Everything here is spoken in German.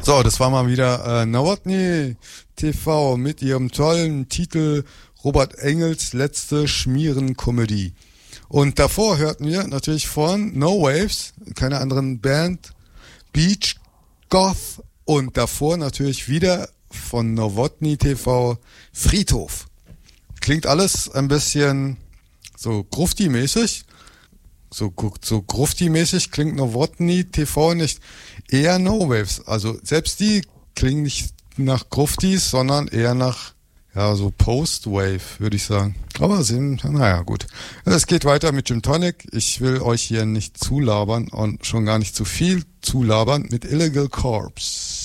So, das war mal wieder Novotny TV mit ihrem tollen Titel Robert Engels letzte Schmierenkomödie. Und davor hörten wir natürlich von No Waves, keiner anderen Band, Beach Goth, und davor natürlich wieder von Novotny TV Friedhof. Klingt alles ein bisschen so Grufti-mäßig. So Grufti-mäßig klingt Novotny TV nicht. Eher No Waves. Also selbst die klingen nicht nach Gruftis, sondern eher nach, ja, so Post-Wave, würde ich sagen. Aber naja, gut. Es geht weiter mit Gin Tonic. Ich will euch hier nicht zulabern und schon gar nicht zu viel zulabern mit Illegal Corpse.